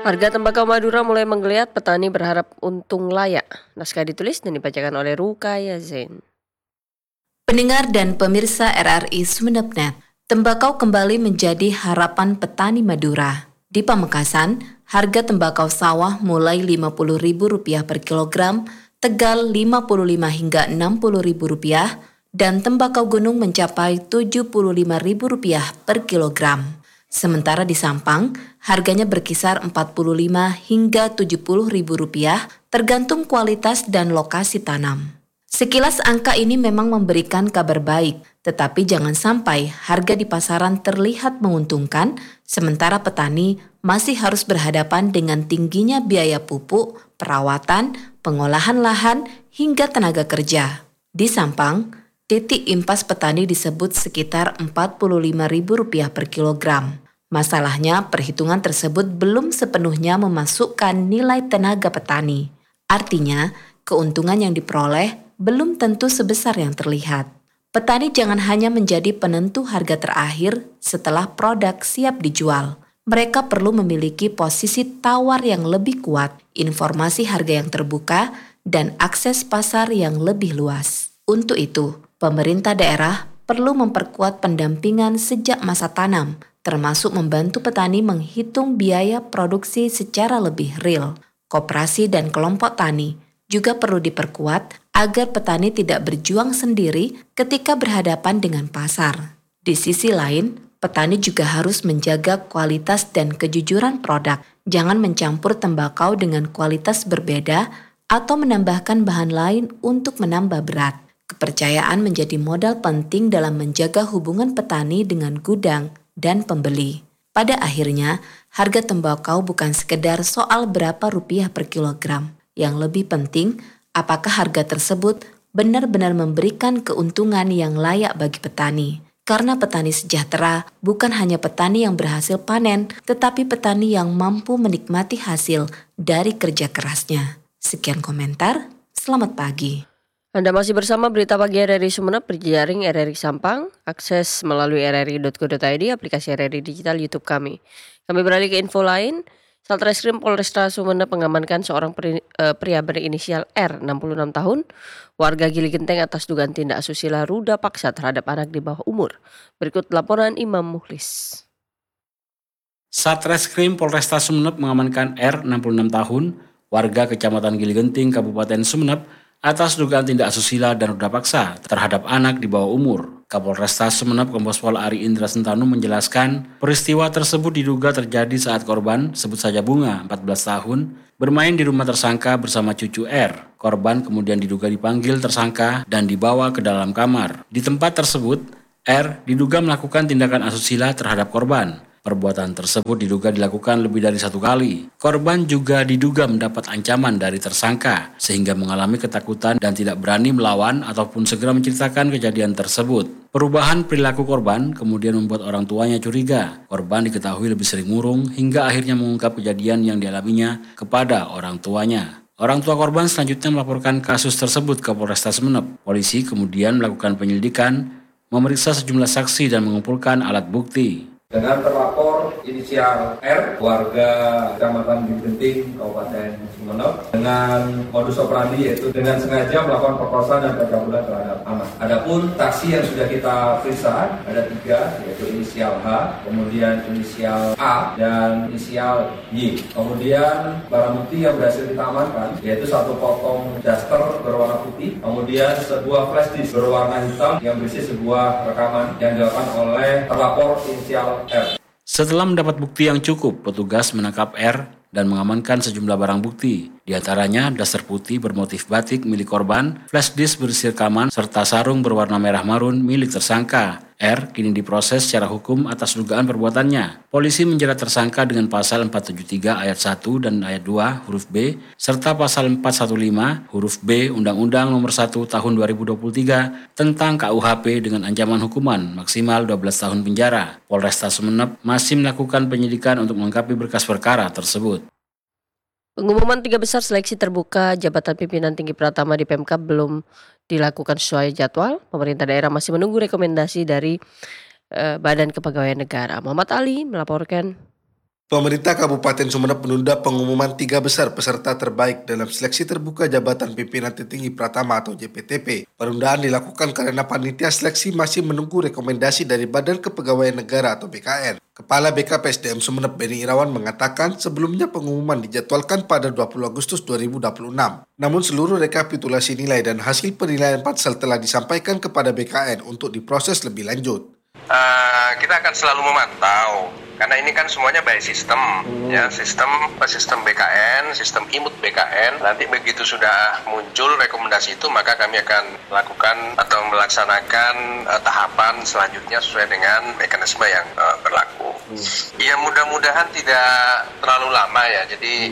Harga tembakau Madura mulai menggeliat, petani berharap untung layak. Naskah ditulis dan dibacakan oleh Rukaya Zain. Pendengar dan pemirsa RRI Sumeneb.net, tembakau kembali menjadi harapan petani Madura. Di Pamekasan, harga tembakau sawah mulai Rp50.000 per kilogram, Tegal Rp55 hingga Rp60.000, dan tembakau gunung mencapai Rp75.000 per kilogram. Sementara di Sampang, harganya berkisar Rp45 hingga Rp70.000 tergantung kualitas dan lokasi tanam. Sekilas angka ini memang memberikan kabar baik, tetapi jangan sampai harga di pasaran terlihat menguntungkan, sementara petani masih harus berhadapan dengan tingginya biaya pupuk, perawatan, pengolahan lahan, hingga tenaga kerja. Di Sampang, titik impas petani disebut sekitar Rp45.000 per kilogram. Masalahnya, perhitungan tersebut belum sepenuhnya memasukkan nilai tenaga petani. Artinya, keuntungan yang diperoleh belum tentu sebesar yang terlihat. Petani jangan hanya menjadi penentu harga terakhir setelah produk siap dijual. Mereka perlu memiliki posisi tawar yang lebih kuat, informasi harga yang terbuka, dan akses pasar yang lebih luas. Untuk itu, pemerintah daerah perlu memperkuat pendampingan sejak masa tanam, termasuk membantu petani menghitung biaya produksi secara lebih real. Koperasi dan kelompok tani juga perlu diperkuat agar petani tidak berjuang sendiri ketika berhadapan dengan pasar. Di sisi lain, petani juga harus menjaga kualitas dan kejujuran produk. Jangan mencampur tembakau dengan kualitas berbeda atau menambahkan bahan lain untuk menambah berat. Kepercayaan menjadi modal penting dalam menjaga hubungan petani dengan gudang dan pembeli. Pada akhirnya, harga tembakau bukan sekedar soal berapa rupiah per kilogram. Yang lebih penting, apakah harga tersebut benar-benar memberikan keuntungan yang layak bagi petani. Karena petani sejahtera bukan hanya petani yang berhasil panen, tetapi petani yang mampu menikmati hasil dari kerja kerasnya. Sekian komentar, selamat pagi. Anda masih bersama Berita Pagi RRI Sumeneb, berjaring RRI Sampang, akses melalui rri.co.id, aplikasi RRI Digital, YouTube kami. Kami beralih ke info lain. Satreskrim Polresta Sumeneb mengamankan seorang pria berinisial R, 66 tahun, warga Gili Genteng atas dugaan tindak asusila ruda paksa terhadap anak di bawah umur. Berikut laporan Imam Mukhlis. Satreskrim Polresta Sumeneb mengamankan R, 66 tahun, warga Kecamatan Gili Genting, Kabupaten Sumeneb, atas dugaan tindak asusila dan ruda paksa terhadap anak di bawah umur. Kapolresta Sumeneb Kompos Pol Ari Indra Sentanu menjelaskan peristiwa tersebut diduga terjadi saat korban, sebut saja Bunga, 14 tahun, bermain di rumah tersangka bersama cucu R. Korban kemudian diduga dipanggil tersangka dan dibawa ke dalam kamar. Di tempat tersebut, R diduga melakukan tindakan asusila terhadap korban. Perbuatan tersebut diduga dilakukan lebih dari 1 kali. Korban juga diduga mendapat ancaman dari tersangka, sehingga mengalami ketakutan dan tidak berani melawan ataupun segera menceritakan kejadian tersebut. Perubahan perilaku korban kemudian membuat orang tuanya curiga. Korban diketahui lebih sering murung hingga akhirnya mengungkap kejadian yang dialaminya kepada orang tuanya. Orang tua korban selanjutnya melaporkan kasus tersebut ke Polresta Sumeneb. Polisi kemudian melakukan penyelidikan, memeriksa sejumlah saksi dan mengumpulkan alat bukti. Dengan terlapor inisial R, warga Kecamatan Gili Genting, Kabupaten Sumeneb, dengan modus operandi yaitu dengan sengaja melakukan perkosaan dan pencabulan terhadap anak. Adapun saksi yang sudah kita periksa ada 3, yaitu inisial H, kemudian inisial A, dan inisial Y. Kemudian barang bukti yang berhasil kita amankan yaitu 1 potong daster berwarna putih, kemudian sebuah flash disk berwarna hitam yang berisi sebuah rekaman yang dilakukan oleh terlapor inisial R. Setelah mendapat bukti yang cukup, petugas menangkap R dan mengamankan sejumlah barang bukti. Di antaranya daster putih bermotif batik milik korban, flash disk berisi rekaman, serta sarung berwarna merah marun milik tersangka. R kini diproses secara hukum atas dugaan perbuatannya. Polisi menjerat tersangka dengan pasal 473 ayat 1 dan ayat 2 huruf B, serta pasal 415 huruf B Undang-Undang Nomor 1 Tahun 2023 tentang KUHP dengan ancaman hukuman maksimal 12 tahun penjara. Polresta Sumeneb masih melakukan penyidikan untuk melengkapi berkas perkara tersebut. Pengumuman 3 besar seleksi terbuka jabatan pimpinan tinggi Pratama di Pemkab belum dilakukan sesuai jadwal. Pemerintah daerah masih menunggu rekomendasi dari Badan Kepegawaian Negara. Muhammad Ali melaporkan. Pemerintah Kabupaten Sumeneb menunda pengumuman 3 besar peserta terbaik dalam seleksi terbuka jabatan pimpinan tertinggi Pratama atau JPTP. Penundaan dilakukan karena panitia seleksi masih menunggu rekomendasi dari Badan Kepegawaian Negara atau BKN. Kepala BKPSDM Sumeneb Beni Irawan mengatakan sebelumnya pengumuman dijadwalkan pada 20 Agustus 2026. Namun seluruh rekapitulasi nilai dan hasil penilaian pansel telah disampaikan kepada BKN untuk diproses lebih lanjut. Kita akan selalu memantau karena ini kan semuanya by sistem ya, sistem BKN, sistem imut BKN. Nanti begitu sudah muncul rekomendasi itu, maka kami akan lakukan atau melaksanakan tahapan selanjutnya sesuai dengan mekanisme yang berlaku. Ya mudah-mudahan tidak terlalu lama ya. Jadi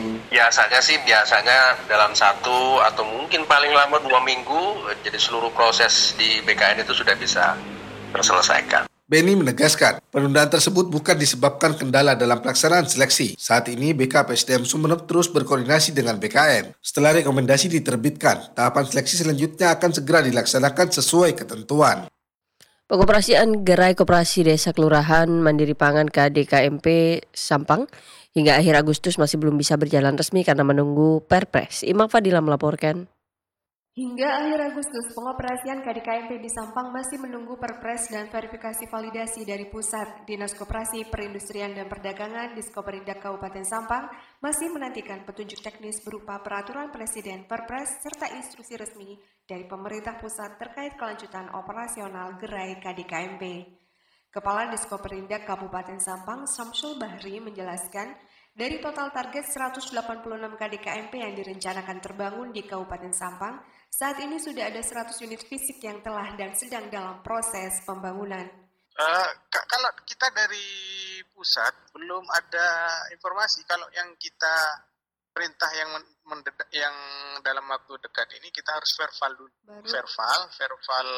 biasanya dalam 1 atau mungkin paling lama 2 minggu, jadi seluruh proses di BKN itu sudah bisa terselesaikan. Beni menegaskan, penundaan tersebut bukan disebabkan kendala dalam pelaksanaan seleksi. Saat ini BKPSDM Sumeneb terus berkoordinasi dengan BKN. Setelah rekomendasi diterbitkan, tahapan seleksi selanjutnya akan segera dilaksanakan sesuai ketentuan. Pengoperasian Gerai Koperasi Desa Kelurahan Mandiri Pangan KDKMP Sampang hingga akhir Agustus masih belum bisa berjalan resmi karena menunggu Perpres. Imam Fadila melaporkan. Hingga akhir Agustus, pengoperasian KDKMP di Sampang masih menunggu Perpres dan verifikasi validasi dari Pusat. Dinas Koperasi, Perindustrian dan Perdagangan Diskoperindak Kabupaten Sampang masih menantikan petunjuk teknis berupa peraturan Presiden, Perpres, serta instruksi resmi dari pemerintah pusat terkait kelanjutan operasional gerai KDKMP. Kepala Diskoperindak Kabupaten Sampang, Samsul Bahri, menjelaskan, dari total target 186 KDKMP yang direncanakan terbangun di Kabupaten Sampang, saat ini sudah ada 100 unit fisik yang telah dan sedang dalam proses pembangunan. Kalau kita dari pusat belum ada informasi. Kalau yang kita perintah yang dalam waktu dekat ini kita harus verbal dulu. Verbal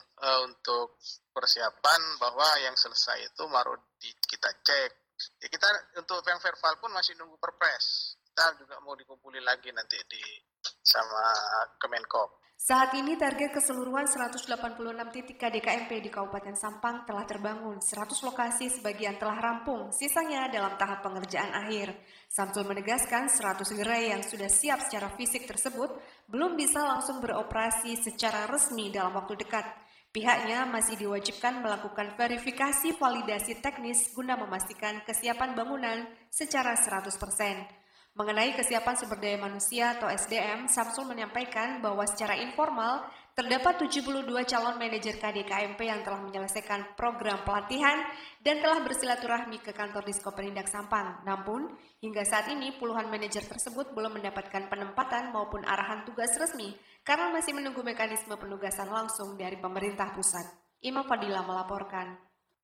untuk persiapan bahwa yang selesai itu baru kita cek. Ya, kita untuk yang verbal pun masih nunggu Perpres. Kita juga mau dikumpulin lagi nanti sama Kemenkop. Saat ini target keseluruhan 186 titik KDKMP di Kabupaten Sampang telah terbangun. 100 lokasi sebagian telah rampung, sisanya dalam tahap pengerjaan akhir. Samsul menegaskan 100 gerai yang sudah siap secara fisik tersebut belum bisa langsung beroperasi secara resmi dalam waktu dekat. Pihaknya masih diwajibkan melakukan verifikasi validasi teknis guna memastikan kesiapan bangunan secara 100%. Mengenai kesiapan sumber daya manusia atau SDM, Samsul menyampaikan bahwa secara informal terdapat 72 calon manajer KDKMP yang telah menyelesaikan program pelatihan dan telah bersilaturahmi ke kantor Diskoperindak Sampang. Namun, hingga saat ini puluhan manajer tersebut belum mendapatkan penempatan maupun arahan tugas resmi karena masih menunggu mekanisme penugasan langsung dari pemerintah pusat. Imam Fadila melaporkan.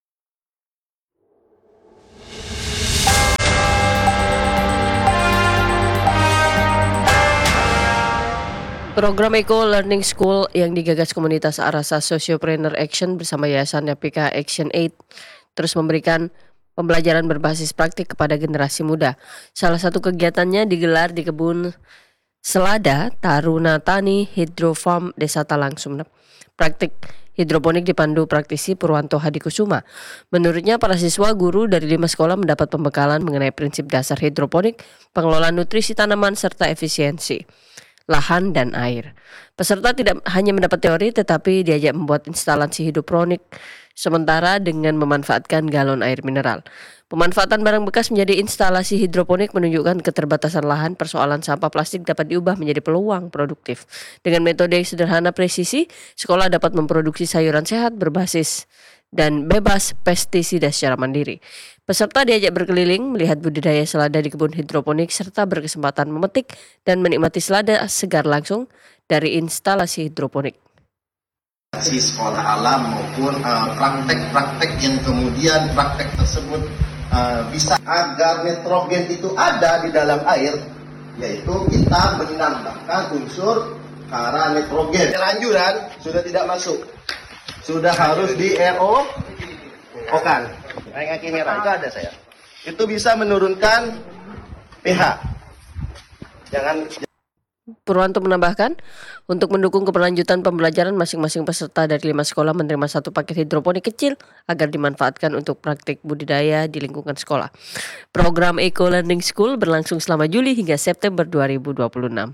Program Eco Learning School yang digagas komunitas Arasa Sociopreneur Action bersama Yayasan YPK Action Aid terus memberikan pembelajaran berbasis praktik kepada generasi muda. Salah satu kegiatannya digelar di Kebun Selada Taruna Tani Hydro Farm Desa Talang Sumeneb. Praktik hidroponik dipandu praktisi Purwanto Hadikusuma. Menurutnya para siswa guru dari 5 sekolah mendapat pembekalan mengenai prinsip dasar hidroponik, pengelolaan nutrisi tanaman serta efisiensi lahan dan air. Peserta tidak hanya mendapat teori tetapi diajak membuat instalasi hidroponik sementara dengan memanfaatkan galon air mineral. Pemanfaatan barang bekas menjadi instalasi hidroponik menunjukkan keterbatasan lahan. Persoalan sampah plastik dapat diubah menjadi peluang produktif. Dengan metode sederhana presisi, sekolah dapat memproduksi sayuran sehat berbasis dan bebas pestisida secara mandiri. Peserta diajak berkeliling, melihat budidaya selada di kebun hidroponik serta berkesempatan memetik dan menikmati selada segar langsung dari instalasi hidroponik. Si sekolah alam maupun praktek-praktek yang kemudian praktek tersebut bisa agar nitrogen itu ada di dalam air, yaitu kita menambahkan unsur hara nitrogen. Lanjuran sudah tidak masuk, sudah harus di RO kan, kaki merah itu ada saya. Itu bisa menurunkan pH. Jangan Purwanto menambahkan, untuk mendukung keberlanjutan pembelajaran masing-masing peserta dari 5 sekolah menerima 1 paket hidroponik kecil agar dimanfaatkan untuk praktik budidaya di lingkungan sekolah. Program Eco Learning School berlangsung selama Juli hingga September 2026.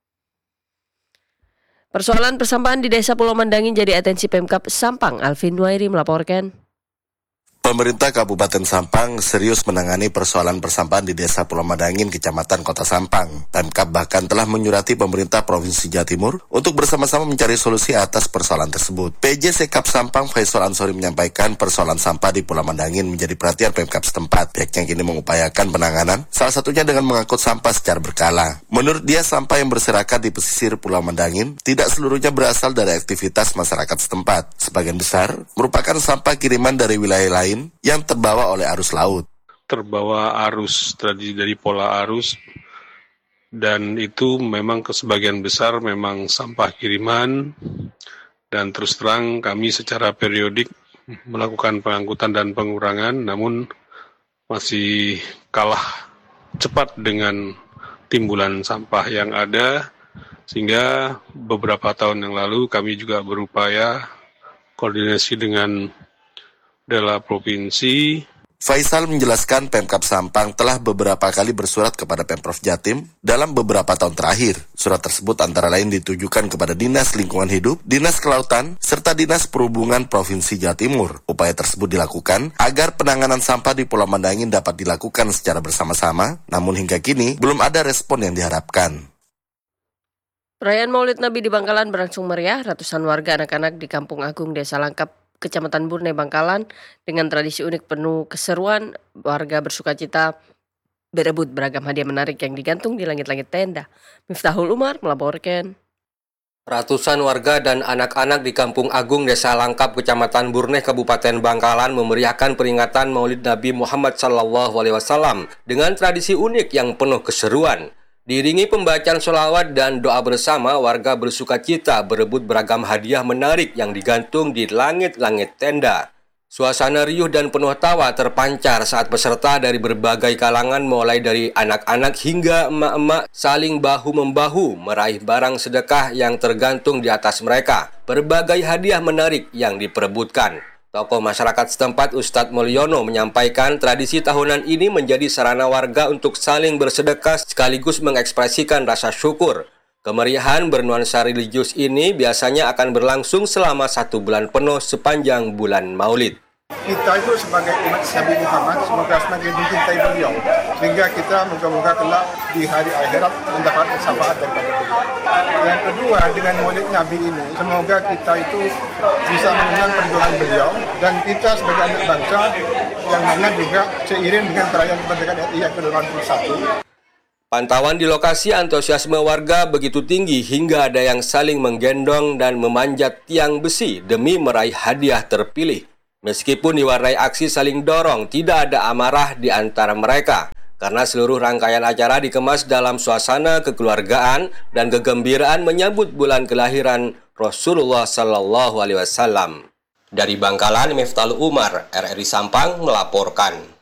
Persoalan persampahan di Desa Pulau Mandangin jadi atensi Pemkab Sampang. Alvin Wairi melaporkan. Pemerintah Kabupaten Sampang serius menangani persoalan persampahan di Desa Pulau Mandangin, Kecamatan Kota Sampang. Pemkab bahkan telah menyurati pemerintah Provinsi Jawa Timur untuk bersama-sama mencari solusi atas persoalan tersebut. PJ Sekap Sampang Faisal Ansori menyampaikan persoalan sampah di Pulau Mandangin menjadi perhatian Pemkab setempat. Pihaknya kini mengupayakan penanganan, salah satunya dengan mengangkut sampah secara berkala. Menurut dia, sampah yang berserakat di pesisir Pulau Mandangin tidak seluruhnya berasal dari aktivitas masyarakat setempat. Sebagian besar merupakan sampah kiriman dari wilayah lain yang terbawa oleh arus laut. Terbawa arus dari pola arus, dan itu memang sebagian besar memang sampah kiriman, dan terus terang kami secara periodik melakukan pengangkutan dan pengurangan, namun masih kalah cepat dengan timbulan sampah yang ada, sehingga beberapa tahun yang lalu kami juga berupaya koordinasi dengan Dela Provinsi. Faisal menjelaskan Pemkab Sampang telah beberapa kali bersurat kepada Pemprov Jatim dalam beberapa tahun terakhir. Surat tersebut antara lain ditujukan kepada Dinas Lingkungan Hidup, Dinas Kelautan, serta Dinas Perhubungan Provinsi Jawa Timur. Upaya tersebut dilakukan agar penanganan sampah di Pulau Mandangin dapat dilakukan secara bersama-sama, namun hingga kini belum ada respon yang diharapkan. Perayaan Maulid Nabi di Bangkalan berlangsung meriah. Ratusan warga anak-anak di Kampung Agung Desa Langkap, Kecamatan Burne, Bangkalan, dengan tradisi unik penuh keseruan, warga bersukacita berebut beragam hadiah menarik yang digantung di langit-langit tenda. Miftahul Umar melaporkan. Ratusan warga dan anak-anak di Kampung Agung Desa Langkap, Kecamatan Burne, Kabupaten Bangkalan memeriahkan peringatan Maulid Nabi Muhammad SAW dengan tradisi unik yang penuh keseruan. Diiringi pembacaan sholawat dan doa bersama, warga bersukacita berebut beragam hadiah menarik yang digantung di langit-langit tenda. Suasana riuh dan penuh tawa terpancar saat peserta dari berbagai kalangan mulai dari anak-anak hingga emak-emak saling bahu-membahu meraih barang sedekah yang tergantung di atas mereka. Berbagai hadiah menarik yang diperebutkan. Tokoh masyarakat setempat Ustadz Mulyono menyampaikan tradisi tahunan ini menjadi sarana warga untuk saling bersedekah sekaligus mengekspresikan rasa syukur. Kemeriahan bernuansa religius ini biasanya akan berlangsung selama 1 bulan penuh sepanjang bulan Maulid. Kita itu sebagai umat Nabi Muhammad semoga semakin mencintai beliau, sehingga kita moga-moga kelak di hari akhirat mendapat syafaat daripada beliau. Yang kedua, dengan Maulid Nabi ini semoga kita itu bisa mengenang perjuangan beliau, dan kita sebagai anak bangsa yang mana juga seiring dengan perayaan kemerdekaan RI yang ke-21. Pantauan di lokasi, antusiasme warga begitu tinggi hingga ada yang saling menggendong dan memanjat tiang besi demi meraih hadiah terpilih. Meskipun diwarnai aksi saling dorong, tidak ada amarah di antara mereka, karena seluruh rangkaian acara dikemas dalam suasana kekeluargaan dan kegembiraan menyambut bulan kelahiran Rasulullah SAW. Dari Bangkalan, Miftahul Umar, RRI Sampang melaporkan.